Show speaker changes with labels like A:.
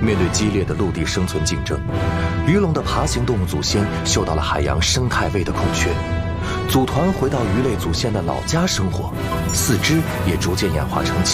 A: 面对激烈的陆地生存竞争，鱼龙的爬行动物祖先嗅到了海洋生态位的空缺，组团回到鱼类祖先的老家生活，四肢也逐渐演化成